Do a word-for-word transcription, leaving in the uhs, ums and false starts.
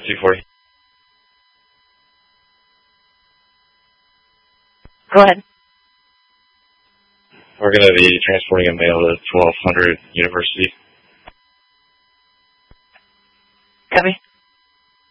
two forty. Go ahead. We're going to be transporting a male to twelve hundred University.